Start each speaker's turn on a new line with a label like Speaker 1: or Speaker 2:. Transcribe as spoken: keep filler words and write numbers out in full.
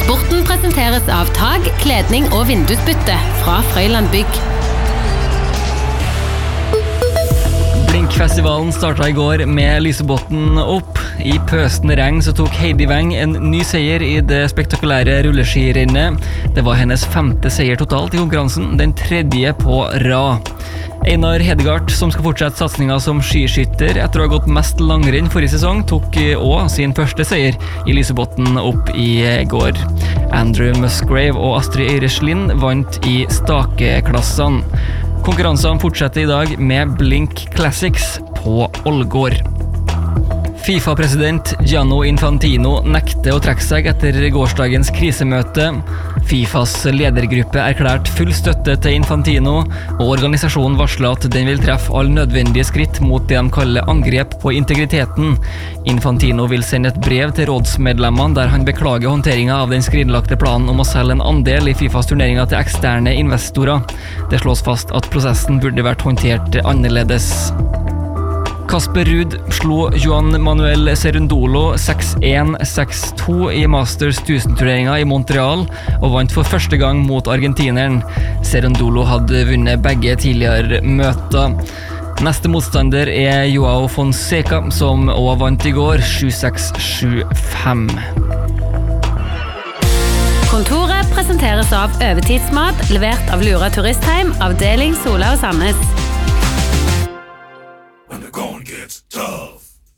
Speaker 1: Sporten presenteres av tag, kledning og vindusbytte fra Frøyland Bygg.
Speaker 2: Blinkfestivalen startet i går med Lysebotn opp. I pøsende regn så tok Heidi Weng en ny seier i det spektakulære rulleskirennet. Det var hennes femte seier totalt i konkurransen, den tredje på rad. Einar Hedegaard, som skal fortsette satsningen som skiskytter etter å ha gått mest langrenn forrige sesong, tok også sin første seier i Lysebotn opp i går. Andrew Musgrave og Astrid Eireslin vant i stakeklassene. Konkurransene fortsetter i dag med Blink Classics på Ålgård. FIFA-president Gianni Infantino nekter å trekke seg etter gårsdagens krisemøte. FIFAs ledergruppe erklært full støtte til Infantino, og organisasjonen varsler at den vil treffe all nødvendige skritt mot det de kaller angrep på integriteten. Infantino vil sende et brev til rådsmedlemmene der han beklager håndteringen av den skrinlagte planen om å selge en andel i FIFAs turneringer til eksterne investorer. Det slås fast at prosessen burde vært håndtert annerledes. Casper Ruud slo Juan Manuel Cerundolo seks en seks to i Masters tusen-turneringen i Montreal og vant for første gang mot argentineren. Cerundolo hadde vunnet begge tidligere møter. Neste motstander er Joao Fonseca, som også vant i går, sju seks sju fem.
Speaker 1: Kontoret presenteres av Overtidsmat, levert av Lura Turistheim, avdeling Sola og Sandnes.